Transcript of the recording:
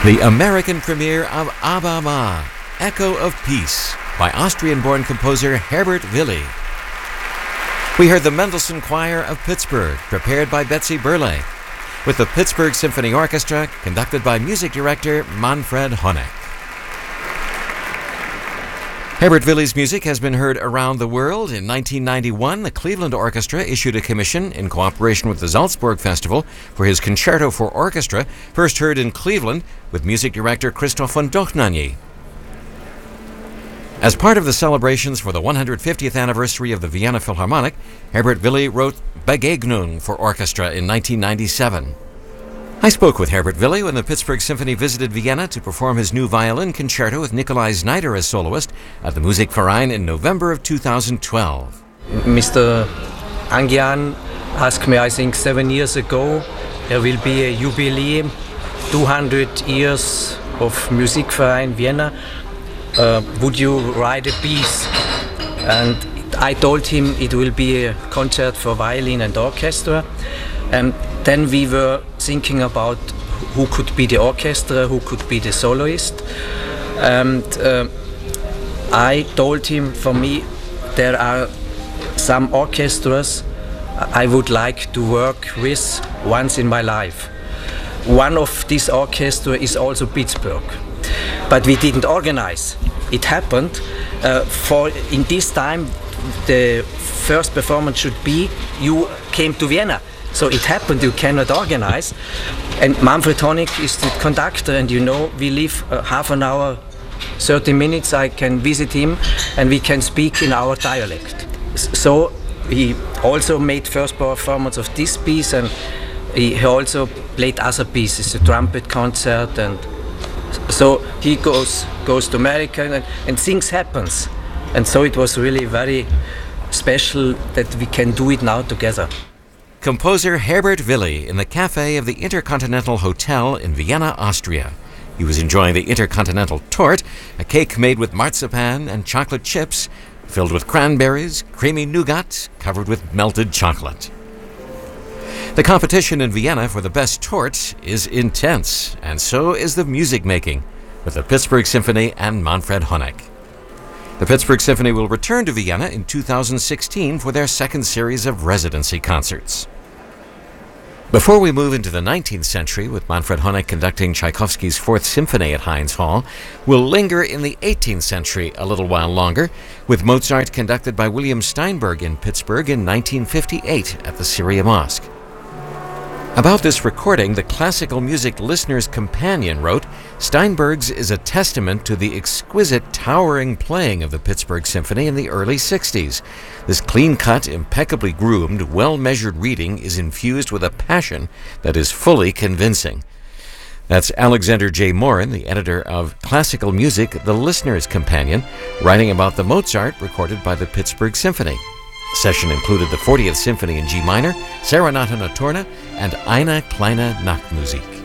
The American premiere of Aber Ma, Echo of Peace, by Austrian-born composer Herbert Willi. We heard the Mendelssohn Choir of Pittsburgh, prepared by Betsy Burley, with the Pittsburgh Symphony Orchestra, conducted by music director Manfred Honeck. Herbert Willi's music has been heard around the world. In 1991, the Cleveland Orchestra issued a commission in cooperation with the Salzburg Festival for his Concerto for Orchestra, first heard in Cleveland with music director Christoph von Dohnanyi. As part of the celebrations for the 150th anniversary of the Vienna Philharmonic, Herbert Willi wrote Begegnung for orchestra in 1997. I spoke with Herbert Willi when the Pittsburgh Symphony visited Vienna to perform his new violin concerto with Nikolai Znaider as soloist at the Musikverein in November of 2012. Mr. Angian asked me, I think 7 years ago, there will be a jubilee, 200 years of Musikverein Vienna. Would you write a piece? And I told him it will be a concert for violin and orchestra. And then we were thinking about who could be the orchestra, who could be the soloist. And I told him, for me, there are some orchestras I would like to work with once in my life. One of these orchestras is also Pittsburgh. But we didn't organize. It happened. In this time, the first performance should be you came to Vienna. So it happened, you cannot organize. And Manfred Honeck is the conductor, and you know, we live half an hour, 30 minutes, I can visit him, and we can speak in our dialect. So he also made first performance of this piece, and he also played other pieces, a trumpet concert, and so he goes to America, and things happens. And so it was really very special that we can do it now together. Composer Herbert Willi in the cafe of the Intercontinental Hotel in Vienna, Austria. He was enjoying the Intercontinental Torte, a cake made with marzipan and chocolate chips, filled with cranberries, creamy nougat, covered with melted chocolate. The competition in Vienna for the best torte is intense, and so is the music making, with the Pittsburgh Symphony and Manfred Honeck. The Pittsburgh Symphony will return to Vienna in 2016 for their second series of residency concerts. Before we move into the 19th century, with Manfred Honeck conducting Tchaikovsky's Fourth Symphony at Heinz Hall, we'll linger in the 18th century a little while longer, with Mozart conducted by William Steinberg in Pittsburgh in 1958 at the Syria Mosque. About this recording, the Classical Music Listener's Companion wrote, Steinberg's is a testament to the exquisite, towering playing of the Pittsburgh Symphony in the early 60s. This clean-cut, impeccably groomed, well-measured reading is infused with a passion that is fully convincing. That's Alexander J. Morin, the editor of Classical Music, The Listener's Companion, writing about the Mozart recorded by the Pittsburgh Symphony. The session included the 40th Symphony in G minor, Serenata Notturna, and Eine kleine Nachtmusik.